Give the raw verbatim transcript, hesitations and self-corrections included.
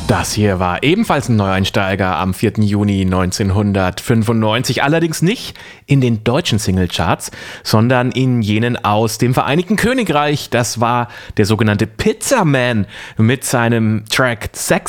Das hier war ebenfalls ein Neueinsteiger am vierten Juni neunzehnhundertfünfundneunzig, allerdings nicht in den deutschen Singlecharts, sondern in jenen aus dem Vereinigten Königreich. Das war der sogenannte Pizza Man mit seinem Track Sex